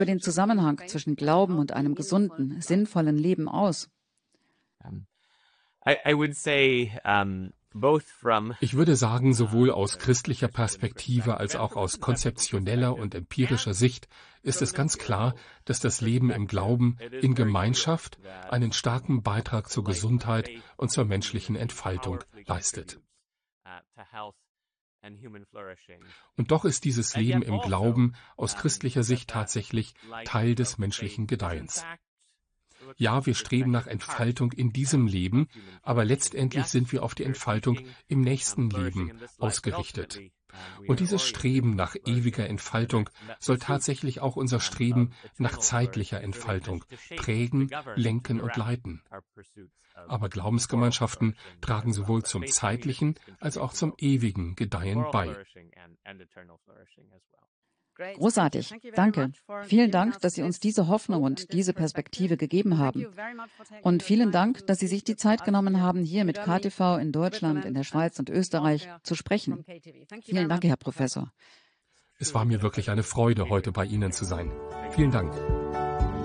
über den Zusammenhang zwischen Glauben und einem gesunden, sinnvollen Leben aus? I would say both from Ich würde sagen, sowohl aus christlicher Perspektive als auch aus konzeptioneller und empirischer Sicht ist es ganz klar, dass das Leben im Glauben in Gemeinschaft einen starken Beitrag zur Gesundheit und zur menschlichen Entfaltung leistet. Und doch ist dieses Leben im Glauben aus christlicher Sicht tatsächlich Teil des menschlichen Gedeihens. Ja, wir streben nach Entfaltung in diesem Leben, aber letztendlich sind wir auf die Entfaltung im nächsten Leben ausgerichtet. Und dieses Streben nach ewiger Entfaltung soll tatsächlich auch unser Streben nach zeitlicher Entfaltung prägen, lenken und leiten. Aber Glaubensgemeinschaften tragen sowohl zum zeitlichen als auch zum ewigen Gedeihen bei. Großartig, danke. Vielen Dank, dass Sie uns diese Hoffnung und diese Perspektive gegeben haben. Und vielen Dank, dass Sie sich die Zeit genommen haben, hier mit KTV in Deutschland, in der Schweiz und Österreich zu sprechen. Vielen Dank, Herr Professor. Es war mir wirklich eine Freude, heute bei Ihnen zu sein. Vielen Dank.